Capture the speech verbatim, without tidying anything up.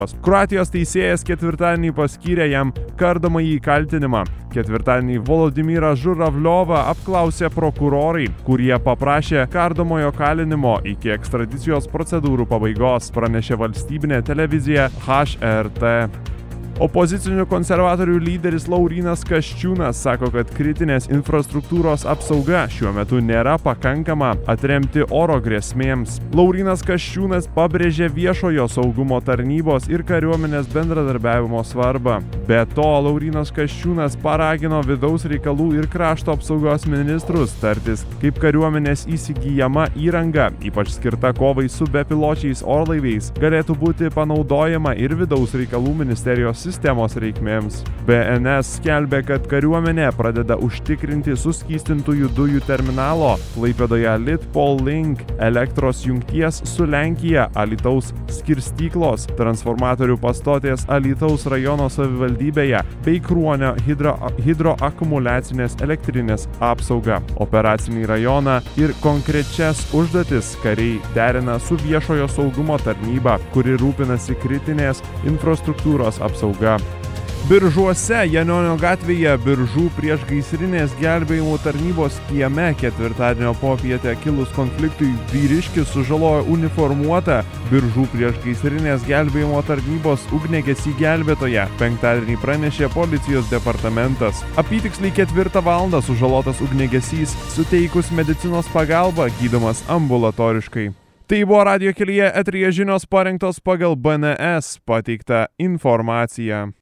Kroatijos teisėjas ketvirtadienį paskyrė jam kardomąjį kaltinimą. Ketvirtadienį Volodymyrą Žuravliovą apklausė prokurorai, kurie paprašė kardomojo kalinimo iki ekstradicijos procedūrų pabaigos, pranešė valstybinė televizija H R T. Opozicinių konservatorių lyderis Laurynas Kasčiūnas sako, kad kritinės infrastruktūros apsauga šiuo metu nėra pakankama atremti oro grėsmėms. Laurynas Kasčiūnas pabrėžė viešojo saugumo tarnybos ir kariuomenės bendradarbiavimo svarbą. Be to, Laurynas Kasčiūnas paragino vidaus reikalų ir krašto apsaugos ministrus tartis, kaip kariuomenės įsigyjama įranga, ypač skirta kovai su bepiločiais orlaiviais, galėtų būti panaudojama ir vidaus reikalų ministerijos sistemos reikmėms. B N S skelbė, kad kariuomenė pradeda užtikrinti suskystintųjų dujų terminalo Klaipėdoje Litpol Link elektros jungties su Lenkija Alytaus skirstyklos, transformatorių pastotės Alytaus rajono savivaldybėje bei Kruonio hidro, hidroakumuliacinės elektrinės apsaugą. Operacinį rajoną ir konkrečias užduotis kariai derina su viešojo saugumo tarnyba, kuri rūpinasi kritinės infrastruktūros apsauga. Biržuose, Janionio gatvėje, Biržų priešgaisrinės gelbėjimo tarnybos kieme ketvirtadienio popietę kilus konfliktui vyriškis sužalojo uniformuotą Biržų priešgaisrinės gelbėjimo tarnybos ugniagesį gelbėtoją, penktadienį pranešė policijos departamentas. Apytiksliai ketvirtą valandą sužalotas ugniagesys suteikus medicinos pagalbą gydomas ambulatoriškai. Tai buvo radijo kelyje eteryje žinios parengtos pagal B N S pateiktą informaciją.